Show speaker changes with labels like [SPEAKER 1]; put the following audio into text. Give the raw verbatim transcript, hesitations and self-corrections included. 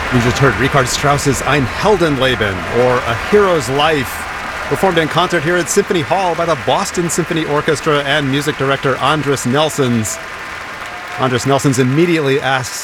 [SPEAKER 1] We just heard Richard Strauss's Ein Heldenleben, or A Hero's Life, performed in concert here at Symphony Hall by the Boston Symphony Orchestra and music director Andris Nelsons. Andris Nelsons immediately asks